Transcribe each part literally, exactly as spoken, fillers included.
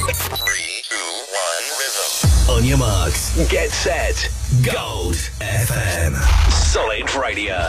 three, two, one, rhythm. On your marks, get set. Gold F M. Solid Radio.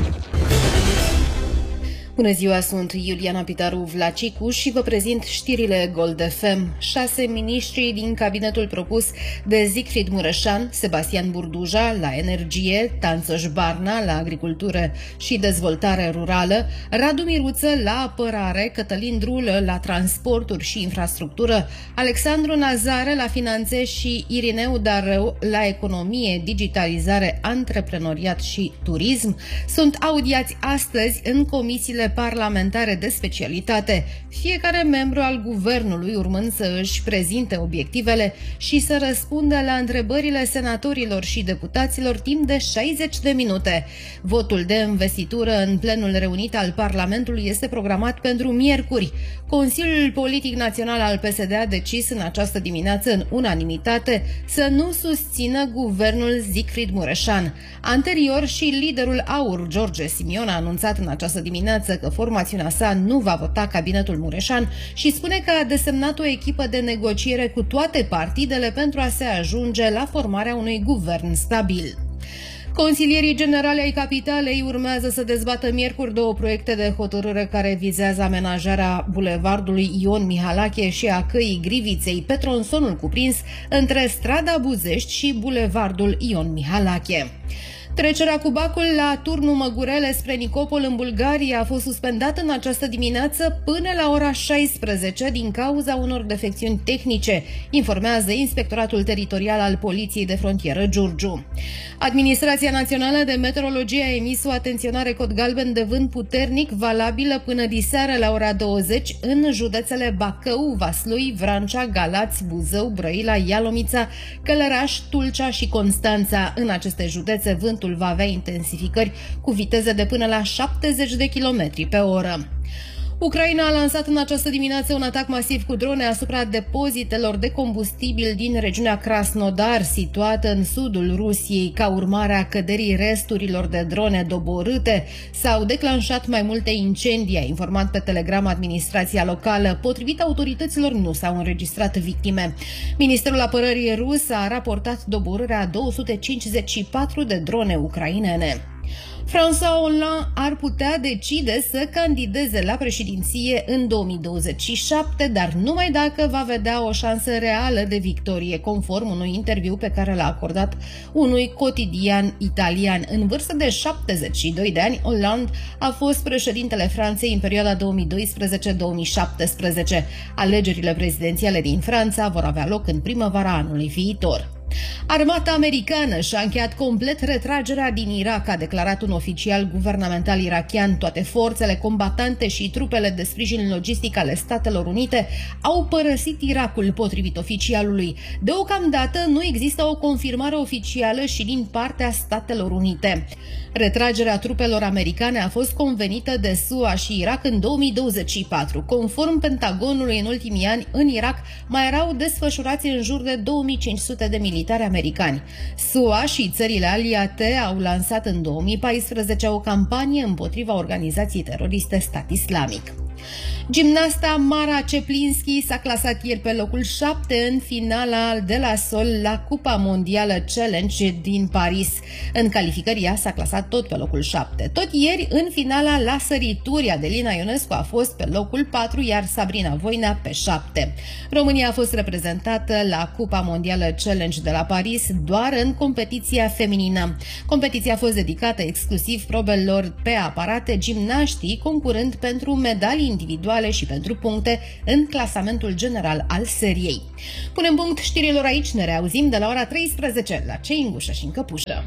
Bună ziua, sunt Iuliana Pitaru Vlacicu și vă prezint știrile Gold F M. Șase miniștri din cabinetul propus de Siegfried Mureșan, Sebastian Burduja la energie, Tanțoș Barna la agricultură și dezvoltare rurală, Radu Miruță la apărare, Cătălin Drulă la transporturi și infrastructură, Alexandru Nazare la finanțe și Irineu Darău la economie, digitalizare, antreprenoriat și turism sunt audiați astăzi în comisiile parlamentare de specialitate, fiecare membru al guvernului urmând să își prezinte obiectivele și să răspundă la întrebările senatorilor și deputaților timp de șaizeci de minute. Votul de investitură în plenul reunit al Parlamentului este programat pentru miercuri. Consiliul Politic Național al P S D a decis în această dimineață în unanimitate să nu susțină guvernul Siegfried Mureșan. Anterior și liderul AUR, George Simion, a anunțat în această dimineață că formațiunea sa nu va vota cabinetul Mureșan și spune că a desemnat o echipă de negociere cu toate partidele pentru a se ajunge la formarea unui guvern stabil. Consilierii generali ai capitalei urmează să dezbată miercuri două proiecte de hotărâre care vizează amenajarea bulevardului Ion Mihalache și a căii Griviței pe tronsonul cuprins între strada Buzești și bulevardul Ion Mihalache. Trecerea cu bacul la turnul Măgurele spre Nicopol în Bulgaria a fost suspendată în această dimineață până la ora șaisprezece din cauza unor defecțiuni tehnice, informează Inspectoratul Teritorial al Poliției de Frontieră Giurgiu. Administrația Națională de Meteorologie a emis o atenționare cod galben de vânt puternic valabilă până diseară la ora douăzeci în județele Bacău, Vaslui, Vrancea, Galați, Buzău, Brăila, Ialomița, Călăraș, Tulcea și Constanța. În aceste județe vântul va avea intensificări cu viteze de până la șaptezeci de kilometri pe oră. Ucraina a lansat în această dimineață un atac masiv cu drone asupra depozitelor de combustibil din regiunea Krasnodar, situată în sudul Rusiei. Ca urmare a căderii resturilor de drone doborâte, s-au declanșat mai multe incendii, a informat pe Telegram administrația locală. Potrivit autorităților, nu s-au înregistrat victime. Ministerul Apărării rus a raportat doborârea a două sute cincizeci și patru de drone ucrainene. François Hollande ar putea decide să candideze la președinție în două mii douăzeci și șapte, dar numai dacă va vedea o șansă reală de victorie, conform unui interviu pe care l-a acordat unui cotidian italian. În vârstă de șaptezeci și doi de ani, Hollande a fost președintele Franței în perioada două mii doisprezece - două mii șaptesprezece. Alegerile prezidențiale din Franța vor avea loc în primăvara anului viitor. Armata americană și-a încheiat complet retragerea din Irak, a declarat un oficial guvernamental irakian. Toate forțele combatante și trupele de sprijin logistic ale Statelor Unite au părăsit Irakul, potrivit oficialului. Deocamdată nu există o confirmare oficială și din partea Statelor Unite. Retragerea trupelor americane a fost convenită de S U A și Irak în două mii douăzeci și patru. Conform Pentagonului, în ultimii ani, în Irak mai erau desfășurați în jur de două mii cinci sute de militari americani. S U A și țările aliate au lansat în două mii paisprezece o campanie împotriva organizației teroriste Stat Islamic. Gimnasta Mara Ceplinski s-a clasat ieri pe locul șapte în finala de la sol la Cupa Mondială Challenge din Paris. În calificări ea s-a clasat tot pe locul șapte. Tot ieri, în finala la sărituri, Adelina Ionescu a fost pe locul patru, iar Sabrina Voinea pe șapte. România a fost reprezentată la Cupa Mondială Challenge de la Paris doar în competiția feminină. Competiția a fost dedicată exclusiv probelor pe aparate, gimnaștii concurând pentru medalii individuale și pentru puncte în clasamentul general al seriei. Punem punct știrilor aici, ne reauzim de la ora treisprezece la Ce în gușă și în căpușă.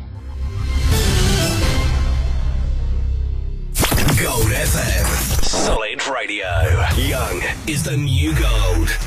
Gold F M. Solid Radio. Young is the new gold.